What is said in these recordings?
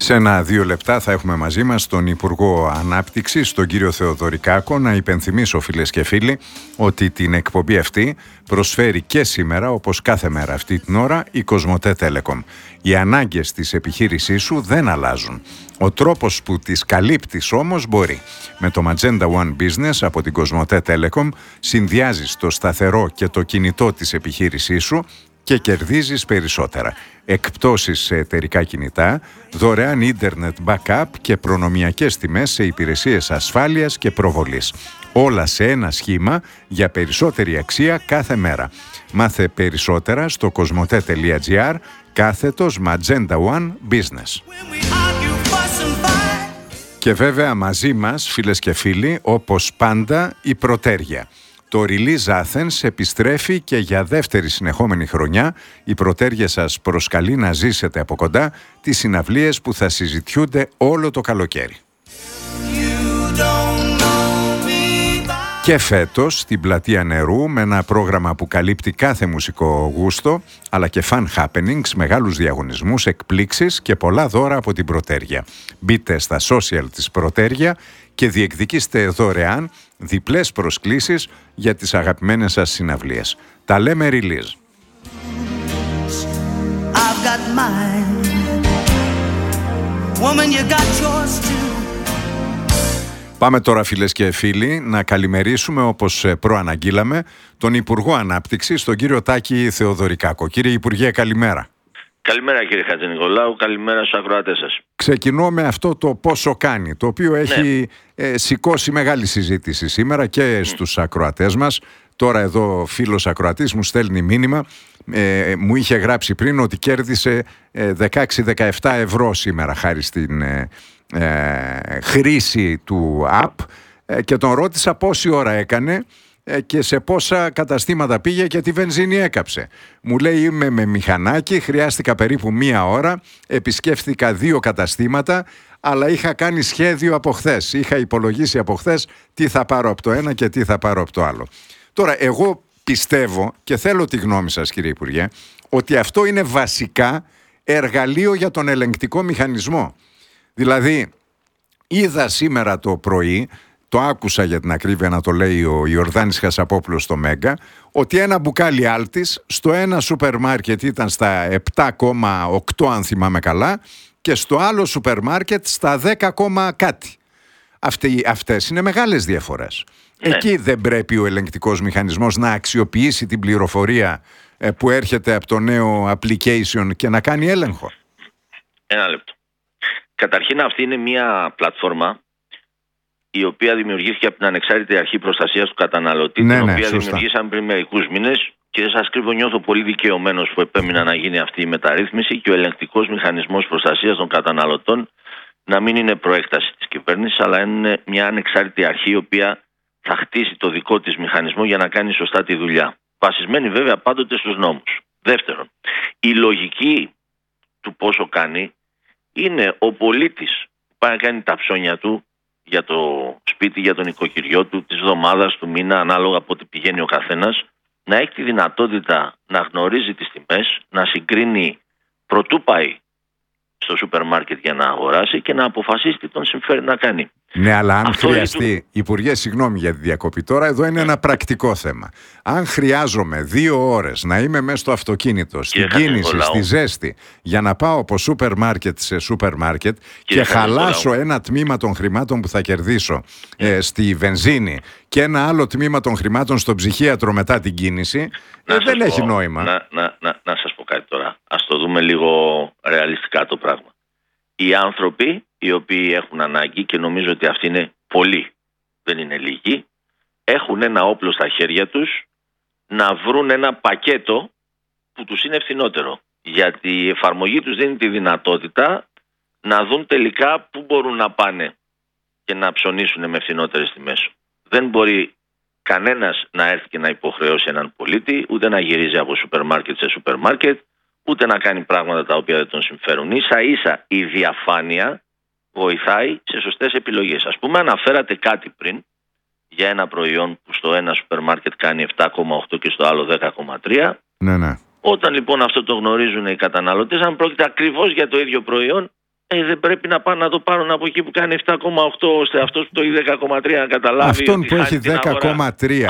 Σε 1-2 λεπτά θα έχουμε μαζί μας τον Υπουργό Ανάπτυξης, τον κύριο Θεοδωρικάκο. Να υπενθυμίσω, φίλες και φίλοι, ότι την εκπομπή αυτή προσφέρει και σήμερα, όπως κάθε μέρα αυτή την ώρα, η Κοσμοτέ Telecom. Οι ανάγκες της επιχείρησής σου δεν αλλάζουν. Ο τρόπος που τις καλύπτεις όμως μπορεί. Με το Magenta One Business από την Κοσμοτέ Telecom συνδυάζεις το σταθερό και το κινητό της επιχείρησής σου και κερδίζεις περισσότερα. Εκπτώσεις σε εταιρικά κινητά, δωρεάν ίντερνετ backup και προνομιακές τιμές σε υπηρεσίες ασφάλειας και προβολής. Όλα σε ένα σχήμα για περισσότερη αξία κάθε μέρα. Μάθε περισσότερα στο cosmote.gr /Magenta One Business. Και βέβαια μαζί μας, φίλες και φίλοι, όπως πάντα, η Πρωτέρια. Το Release Athens επιστρέφει και για δεύτερη συνεχόμενη χρονιά η Πρωτέρια σας προσκαλεί να ζήσετε από κοντά τις συναυλίες που θα συζητιούνται όλο το καλοκαίρι. Και φέτος στην Πλατεία Νερού, με ένα πρόγραμμα που καλύπτει κάθε μουσικό γούστο, αλλά και fun happenings, μεγάλους διαγωνισμούς, εκπλήξεις και πολλά δώρα από την Πρωτέρια. Μπείτε στα social της Πρωτέρια και διεκδικήστε δωρεάν διπλές προσκλήσεις για τις αγαπημένες σας συναυλίες. Τα λέμε Release. Πάμε τώρα, φίλες και φίλοι, να καλημερίσουμε, όπως προαναγγείλαμε, τον Υπουργό Ανάπτυξης, τον κύριο Τάκη Θεοδωρικάκο. Κύριε Υπουργέ, καλημέρα. Καλημέρα, κύριε Χατζηνικολάου, καλημέρα στους ακροατές σας. Ξεκινώ με αυτό το πόσο κάνει, το οποίο έχει σηκώσει μεγάλη συζήτηση σήμερα και στους ακροατές μας. Τώρα εδώ φίλος ακροατής μου στέλνει μήνυμα, μου είχε γράψει πριν ότι κέρδισε 16-17 ευρώ σήμερα χάρη στην χρήση του app και τον ρώτησα πόση ώρα έκανε και σε πόσα καταστήματα πήγε και τη βενζίνη έκαψε. Μου λέει είμαι με μηχανάκι, χρειάστηκα περίπου 1 ώρα, επισκέφθηκα 2 καταστήματα, αλλά είχα κάνει σχέδιο από χθες. Είχα υπολογίσει από χθες τι θα πάρω από το ένα και τι θα πάρω από το άλλο. Τώρα εγώ πιστεύω και θέλω τη γνώμη σας, κύριε Υπουργέ, ότι αυτό είναι βασικά εργαλείο για τον ελεγκτικό μηχανισμό. Δηλαδή είδα σήμερα το πρωί, το άκουσα για την ακρίβεια να το λέει ο Ιορδάνης Χασαπόπουλος στο Μέγκα, ότι ένα μπουκάλι Άλτης στο ένα σούπερ μάρκετ ήταν στα 7,8 αν θυμάμαι καλά και στο άλλο σούπερ μάρκετ στα 10, κάτι. Αυτές είναι μεγάλες διαφορές. Ναι. Εκεί δεν πρέπει ο ελεγκτικός μηχανισμός να αξιοποιήσει την πληροφορία που έρχεται από το νέο application και να κάνει έλεγχο? Ένα λεπτό. Καταρχήν αυτή είναι μια πλατφόρμα η οποία δημιουργήθηκε από την Ανεξάρτητη Αρχή Προστασίας του Καταναλωτή, την οποία δημιουργήσαμε πριν μερικούς μήνες και δεν σας κρύβω, νιώθω πολύ δικαιωμένος που επέμεινα να γίνει αυτή η μεταρρύθμιση και ο ελεγκτικός μηχανισμός προστασίας των καταναλωτών να μην είναι προέκταση της κυβέρνησης, αλλά είναι μια ανεξάρτητη αρχή η οποία θα χτίσει το δικό της μηχανισμό για να κάνει σωστά τη δουλειά. Βασισμένη βέβαια πάντοτε στους νόμους. Δεύτερον, η λογική του πόσο κάνει είναι ο πολίτης που πάει να κάνει τα ψώνια του για το σπίτι, για τον οικοκυριό του, της εβδομάδας, του μήνα, ανάλογα από ό,τι πηγαίνει ο καθένας, να έχει τη δυνατότητα να γνωρίζει τις τιμές, να συγκρίνει προτού πάει στο σούπερ μάρκετ για να αγοράσει και να αποφασίσει τι τον συμφέρει να κάνει. Ναι, αλλά αν χρειαστεί, Υπουργέ, συγγνώμη για τη διακοπή τώρα, εδώ είναι ένα πρακτικό θέμα. Αν χρειάζομαι 2 ώρες να είμαι μέσα στο αυτοκίνητο, στην κίνηση, στη ζέστη, για να πάω από σούπερ μάρκετ σε σούπερ μάρκετ και χαλάσω ένα τμήμα των χρημάτων που θα κερδίσω στη βενζίνη και ένα άλλο τμήμα των χρημάτων στον ψυχίατρο μετά την κίνηση, δεν έχει νόημα. Να σας πω κάτι τώρα. Ας το δούμε λίγο ρεαλιστικά το πράγμα. Οι άνθρωποι οι οποίοι έχουν ανάγκη, και νομίζω ότι αυτοί είναι πολλοί, δεν είναι λίγοι, έχουν ένα όπλο στα χέρια τους να βρουν ένα πακέτο που τους είναι φθηνότερο. Γιατί η εφαρμογή τους δίνει τη δυνατότητα να δουν τελικά πού μπορούν να πάνε και να ψωνίσουν με φθηνότερες τιμές. Δεν μπορεί κανένας να έρθει και να υποχρεώσει έναν πολίτη, ούτε να γυρίζει από σούπερ μάρκετ σε σούπερ μάρκετ, ούτε να κάνει πράγματα τα οποία δεν τον συμφέρουν. Ίσα ίσα η διαφάνεια βοηθάει σε σωστές επιλογές. Ας πούμε, αναφέρατε κάτι πριν για ένα προϊόν που στο ένα σούπερ μάρκετ κάνει 7,8 και στο άλλο 10,3. Ναι. Όταν λοιπόν αυτό το γνωρίζουν οι καταναλωτές, αν πρόκειται ακριβώς για το ίδιο προϊόν, δεν πρέπει να πάνε να το πάρουν από εκεί που κάνει 7,8, ώστε αυτός που το έχει 10,3 να καταλάβει. Αυτόν που έχει 10,3.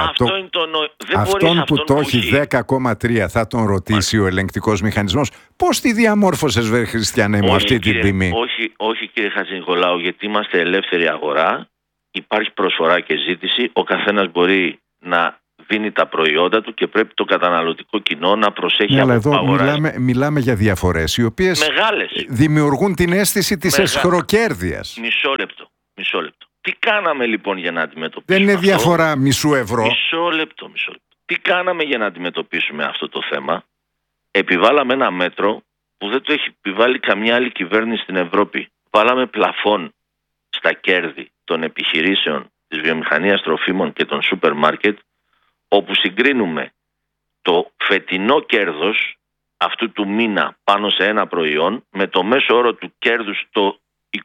Αυτόν που το έχει 10,3 θα τον ρωτήσει ο ελεγκτικός μηχανισμός. Πώς τη διαμόρφωσες, βε Χριστιανέ μου, αυτή την τιμή? Όχι κύριε Χατζηνικολάου, γιατί είμαστε ελεύθερη αγορά. Υπάρχει προσφορά και ζήτηση. Ο καθένας μπορεί να δίνει τα προϊόντα του και πρέπει το καταναλωτικό κοινό να προσέχει. Αλλά εδώ μιλάμε για διαφορές οι οποίες δημιουργούν την αίσθηση της εσχροκέρδειας. Μισό λεπτό. Τι κάναμε λοιπόν για να αντιμετωπίσουμε? Δεν είναι διαφορά μισού ευρώ. Μισό λεπτό. Τι κάναμε για να αντιμετωπίσουμε αυτό το θέμα? Επιβάλαμε ένα μέτρο που δεν το έχει επιβάλει καμιά άλλη κυβέρνηση στην Ευρώπη. Βάλαμε πλαφόν στα κέρδη των επιχειρήσεων της βιομηχανίας τροφίμων και των σούπερ μάρκετ, όπου συγκρίνουμε το φετινό κέρδος αυτού του μήνα πάνω σε ένα προϊόν με το μέσο όρο του κέρδους το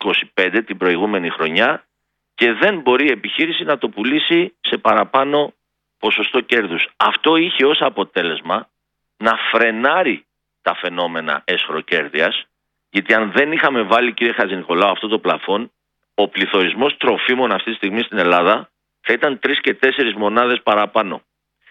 25 την προηγούμενη χρονιά, και δεν μπορεί η επιχείρηση να το πουλήσει σε παραπάνω ποσοστό κέρδους. Αυτό είχε ως αποτέλεσμα να φρενάρει τα φαινόμενα εσχροκέρδειας, γιατί αν δεν είχαμε βάλει, κύριε Χατζηνικολάου, αυτό το πλαφόν, ο πληθωρισμός τροφίμων αυτή τη στιγμή στην Ελλάδα θα ήταν 3 και 4 μονάδες παραπάνω.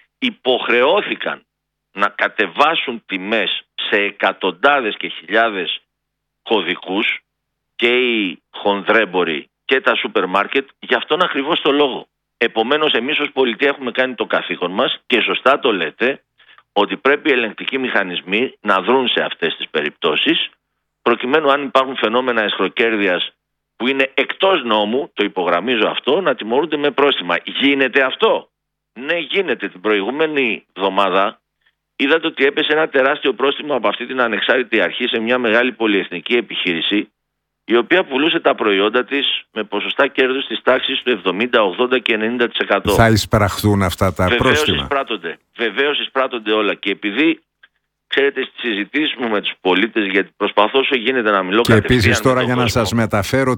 Υποχρεώθηκαν να κατεβάσουν τιμές σε εκατοντάδες και χιλιάδες κωδικούς και οι χονδρέμποροι και τα σούπερ μάρκετ για αυτόν ακριβώς το λόγο. Επομένως, εμείς ως πολιτεία έχουμε κάνει το καθήκον μας και σωστά το λέτε, ότι πρέπει οι ελεγκτικοί μηχανισμοί να δρουν σε αυτές τις περιπτώσεις, προκειμένου αν υπάρχουν φαινόμενα εσχροκέρδειας που είναι εκτός νόμου, το υπογραμμίζω αυτό, να τιμωρούνται με πρόστιμα. Γίνεται αυτό? Ναι, γίνεται. Την προηγούμενη εβδομάδα είδατε ότι έπεσε ένα τεράστιο πρόστιμο από αυτή την ανεξάρτητη αρχή σε μια μεγάλη πολυεθνική επιχείρηση, η οποία πουλούσε τα προϊόντα της με ποσοστά κέρδους της τάξης του 70, 80 και 90%. Θα εισπραχθούν αυτά τα πρόστιμα? Βεβαίως εισπράττονται όλα. Και επειδή, ξέρετε, στις συζητήσεις μου με τους πολίτες, γιατί προσπαθώ όσο γίνεται να μιλώ κατευθείαν. Και επίσης τώρα για να σας μεταφέρω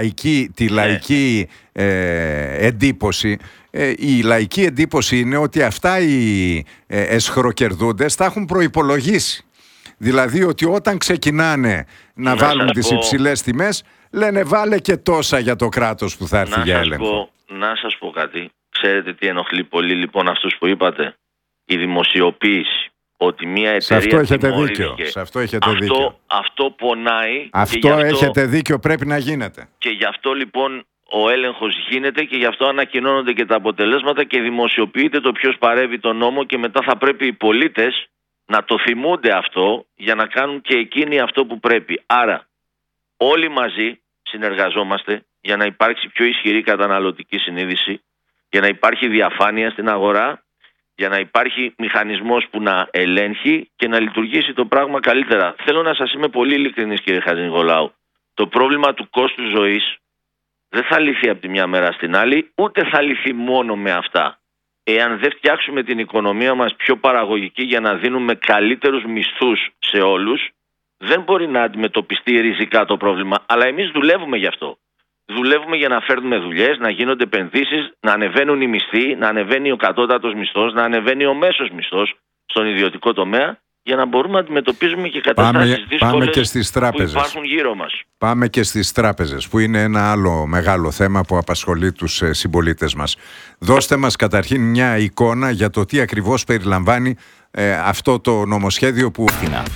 τη λαϊκή εντύπωση. Η λαϊκή εντύπωση είναι ότι αυτά οι εσχροκερδούντες τα έχουν προϋπολογίσει. Δηλαδή ότι όταν ξεκινάνε να βάλουν τις υψηλές τιμές, λένε βάλε και τόσα για το κράτος που θα έρθει για έλεγχο. Να σας πω κάτι. Ξέρετε τι ενοχλεί πολύ λοιπόν αυτούς που είπατε? Η δημοσιοποίηση. Ότι μια εταιρεία. Σε αυτό έχετε δίκιο. Αυτό πονάει. Αυτό έχετε δίκιο, πρέπει να γίνεται. Και γι' αυτό λοιπόν ο έλεγχος γίνεται και γι' αυτό ανακοινώνονται και τα αποτελέσματα και δημοσιοποιείται το ποιος παρέβει τον νόμο, και μετά θα πρέπει οι πολίτες να το θυμούνται αυτό για να κάνουν και εκείνοι αυτό που πρέπει. Άρα όλοι μαζί συνεργαζόμαστε για να υπάρξει πιο ισχυρή καταναλωτική συνείδηση, για να υπάρχει διαφάνεια στην αγορά, για να υπάρχει μηχανισμός που να ελέγχει και να λειτουργήσει το πράγμα καλύτερα. Θέλω να σας είμαι πολύ ειλικρινής, κύριε Χατζηνικολάου. Το πρόβλημα του κόστους ζωής δεν θα λυθεί από τη μια μέρα στην άλλη, ούτε θα λυθεί μόνο με αυτά. Εάν δεν φτιάξουμε την οικονομία μας πιο παραγωγική για να δίνουμε καλύτερους μισθούς σε όλους, δεν μπορεί να αντιμετωπιστεί ριζικά το πρόβλημα. Αλλά εμείς δουλεύουμε γι' αυτό. Δουλεύουμε για να φέρνουμε δουλειές, να γίνονται επενδύσεις, να ανεβαίνουν οι μισθοί, να ανεβαίνει ο κατώτατος μισθός, να ανεβαίνει ο μέσος μισθός στον ιδιωτικό τομέα, για να μπορούμε να αντιμετωπίζουμε και καταστάσεις δύσκολες που υπάρχουν γύρω μας. Πάμε και στις τράπεζες, που είναι ένα άλλο μεγάλο θέμα που απασχολεί τους συμπολίτες μας. Δώστε μας καταρχήν μια εικόνα για το τι ακριβώς περιλαμβάνει αυτό το νομοσχέδιο που...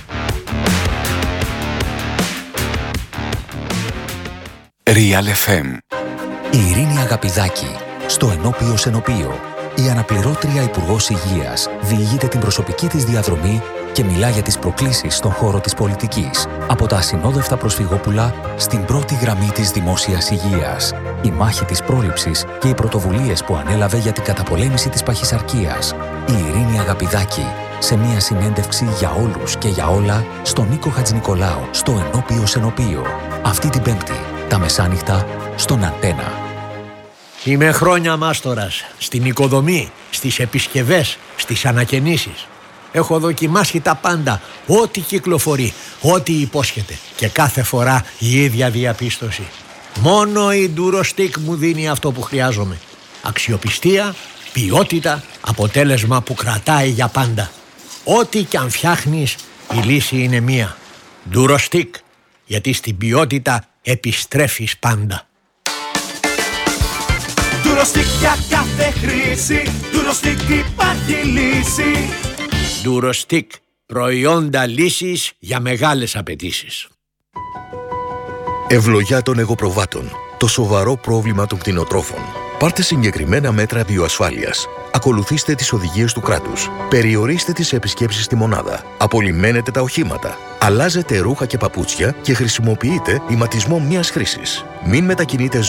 Real FM. Η Ειρήνη Αγαπηδάκη, στο Ενώπιο Σενοπείο. Η αναπληρώτρια Υπουργός Υγείας διηγείται την προσωπική της διαδρομή και μιλά για τις προκλήσεις στον χώρο της πολιτικής. Από τα ασυνόδευτα προσφυγόπουλα στην πρώτη γραμμή της δημόσιας υγείας. Η μάχη της πρόληψης και οι πρωτοβουλίες που ανέλαβε για την καταπολέμηση της παχυσαρκίας. Η Ειρήνη Αγαπηδάκη, σε μια συνέντευξη για όλους και για όλα στον Νίκο Χατζηνικολάου, στο Ενώπιο Σενοπείο. Αυτή την Πέμπτη, τα μεσάνυχτα, στον Αντένα. Είμαι χρόνια μάστορας στην οικοδομή, στις επισκευές, στις ανακαινήσεις. Έχω δοκιμάσει τα πάντα, ό,τι κυκλοφορεί, ό,τι υπόσχεται. Και κάθε φορά η ίδια διαπίστωση. Μόνο η Durostec μου δίνει αυτό που χρειάζομαι. Αξιοπιστία, ποιότητα, αποτέλεσμα που κρατάει για πάντα. Ό,τι κι αν φτιάχνεις, η λύση είναι μία. Durostec, γιατί στην ποιότητα επιστρέφεις πάντα. Ντουροστικ για κάθε χρήση, Ντουροστικ υπάρχει λύση. Ντουροστικ, προϊόντα λύσης για μεγάλες απαιτήσεις. Ευλογιά των εγωπροβάτων. Το σοβαρό πρόβλημα των κτηνοτρόφων. Πάρτε συγκεκριμένα μέτρα βιοασφάλειας. Ακολουθήστε τις οδηγίες του κράτους. Περιορίστε τις επισκέψεις στη μονάδα. Απολυμμένετε τα οχήματα. Αλλάζετε ρούχα και παπούτσια και χρησιμοποιείτε ηματισμό μιας χρήσης. Μην μετακινείτε